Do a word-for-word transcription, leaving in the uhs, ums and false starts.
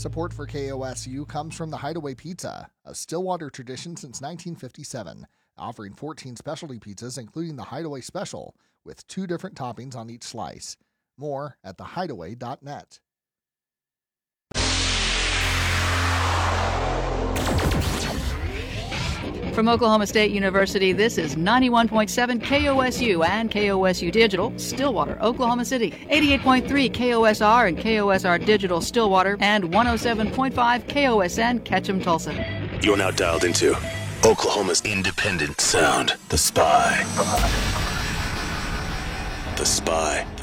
Support for K O S U comes from the Hideaway Pizza, a Stillwater tradition since nineteen fifty-seven, offering fourteen specialty pizzas including the Hideaway Special, with two different toppings on each slice. More at the hideaway dot net. From Oklahoma State University, this is ninety-one point seven K O S U and K O S U Digital, Stillwater, Oklahoma City. eighty-eight point three K O S R and K O S R Digital, Stillwater, and one oh seven point five K O S N, Ketchum, Tulsa. You're now dialed into Oklahoma's independent sound, The Spy. The Spy.